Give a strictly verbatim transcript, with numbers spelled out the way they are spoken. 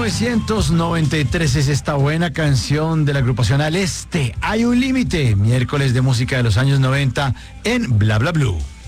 novecientos noventa y tres es esta buena canción de la agrupación Al Este. Hay un límite, miércoles de música de los años noventa en Bla Bla Blue.